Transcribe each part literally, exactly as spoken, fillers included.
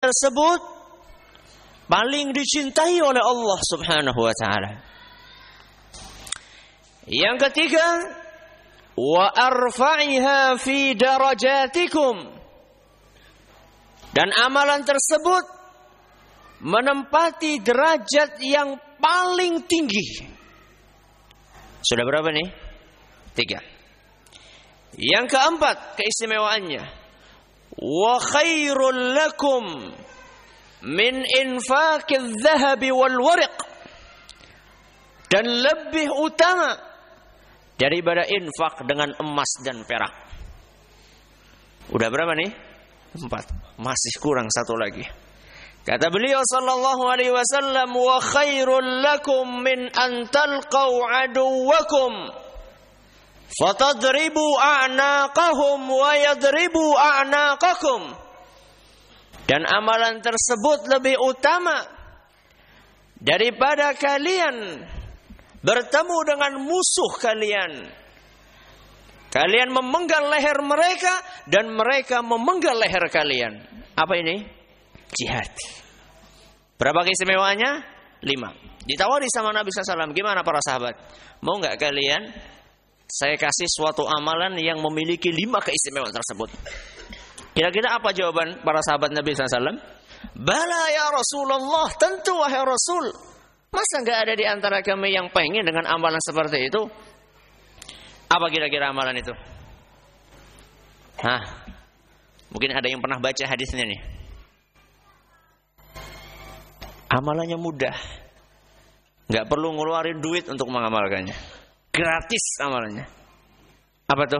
tersebut paling dicintai oleh Allah Subhanahu wa taala. Yang ketiga, wa arfa'iha fi darajatikum. Dan amalan tersebut menempati derajat yang paling tinggi. Sudah berapa nih? Tiga. Yang keempat, keistimewaannya, wa khairul lakum min infaqidz zahabi wal wariq. Dan lebih utama daripada infak dengan emas dan perak. Udah berapa nih? Empat. Masih kurang satu lagi. Kata beliau sallallahu alaihi wasallam, wa khairul lakum min an talqau aduwakum fatadribu a'naqahum wa yadribu a'naqakum. Dan amalan tersebut lebih utama daripada kalian bertemu dengan musuh kalian. Kalian memenggal leher mereka dan mereka memenggal leher kalian. Apa ini? Jihad. Berapa keistimewaannya? Lima. Ditawari sama Nabi sallallahu alaihi wasallam, gimana para sahabat? Mau nggak kalian saya kasih suatu amalan yang memiliki lima keistimewaan tersebut? Kira-kira apa jawaban para sahabat Nabi sallallahu alaihi wasallam? Bala ya Rasulullah, tentu wahai Rasul. Masa nggak ada di antara kami yang pengen dengan amalan seperti itu? Apa kira-kira amalan itu? Hah? Mungkin ada yang pernah baca hadisnya nih. Amalannya mudah. Nggak perlu ngeluarin duit untuk mengamalkannya. Gratis amalannya. Apa tuh?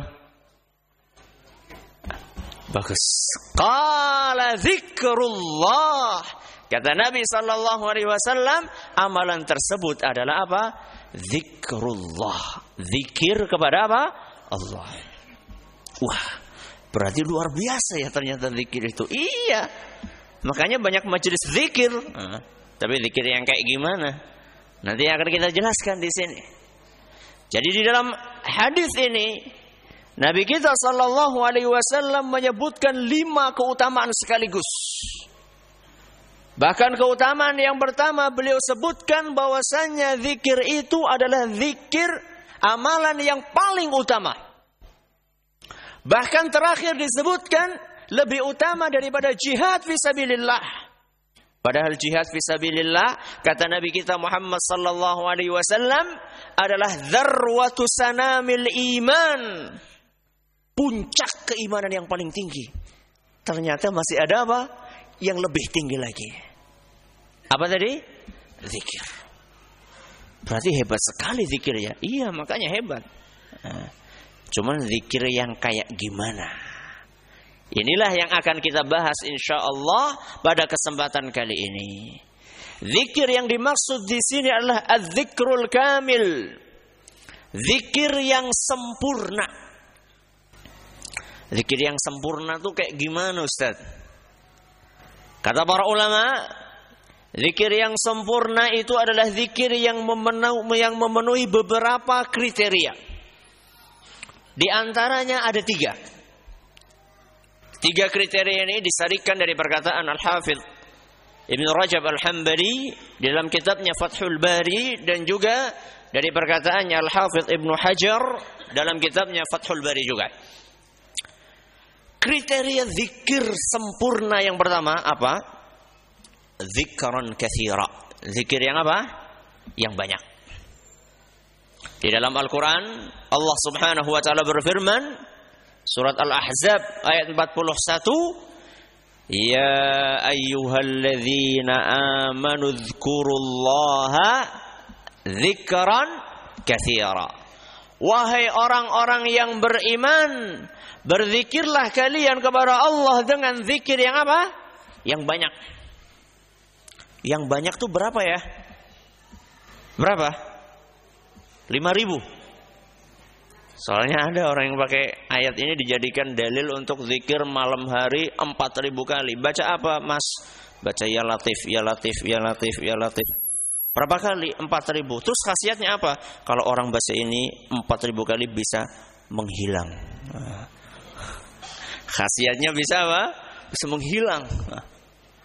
Bagus. Qala zikrullah. Kata Nabi sallallahu alaihi wasallam, amalan tersebut adalah apa? Zikrullah. Zikir kepada apa? Allah. Wah, berarti luar biasa ya ternyata zikir itu. Iya. Makanya banyak majelis zikir. Nah, tapi zikir yang kayak gimana? Nanti akan kita jelaskan di sini. Jadi di dalam hadis ini Nabi kita sallallahu alaihi wasallam menyebutkan lima keutamaan sekaligus. Bahkan keutamaan yang pertama beliau sebutkan bahwasannya zikir itu adalah zikir amalan yang paling utama. Bahkan terakhir disebutkan lebih utama daripada jihad fisabilillah. Padahal jihad fisabilillah kata Nabi kita Muhammad sallallahu alaihi wasallam adalah dzarwatu sanamil iman. Puncak keimanan yang paling tinggi. Ternyata masih ada apa? Yang lebih tinggi lagi. Apa tadi? Zikir. Berarti hebat sekali zikirnya. Iya, makanya hebat. Nah, cuman zikir yang kayak gimana? Inilah yang akan kita bahas insyaallah pada kesempatan kali ini. Zikir yang dimaksud di sini adalah az-zikrul kamil. Zikir yang sempurna. Zikir yang sempurna tuh kayak gimana, Ustaz? Kata para ulama, zikir yang sempurna itu adalah zikir yang memenuhi, yang memenuhi beberapa kriteria. Di antaranya ada tiga. Tiga kriteria ini disarikan dari perkataan Al-Hafidh Ibn Rajab Al-Hambali dalam kitabnya Fathul Bari, dan juga dari perkataannya Al-Hafidh Ibn Hajar dalam kitabnya Fathul Bari juga. Kriteria zikir sempurna yang pertama apa? Zikran katsira. Zikir yang apa? Yang banyak. Di dalam Al-Quran Allah subhanahu wa ta'ala berfirman, surat Al-Ahzab ayat empat puluh satu, ya ayyuhalladzina amanu dzkurullaha dzikran katsira. Wahai orang-orang yang beriman, berzikirlah kalian kepada Allah dengan zikir yang apa? Yang banyak. Yang banyak tuh berapa ya? Berapa? Lima ribu. Soalnya ada orang yang pakai ayat ini dijadikan dalil untuk zikir malam hari empat ribu kali. Baca apa, Mas? Baca ya latif, ya latif, ya latif, ya latif. Berapa kali? Empat ribu. Terus khasiatnya apa? Kalau orang baca ini empat ribu kali bisa menghilang. Khasiatnya bisa apa? Bisa menghilang.